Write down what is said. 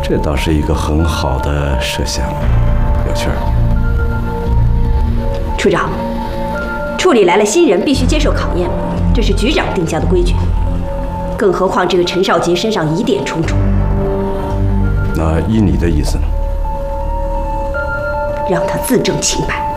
这倒是一个很好的设想，有趣儿。 处长，处里来了新人，必须接受考验，这是局长定下的规矩。更何况这个陈少杰身上疑点重重。 那依你的意思呢？ 让他自证清白。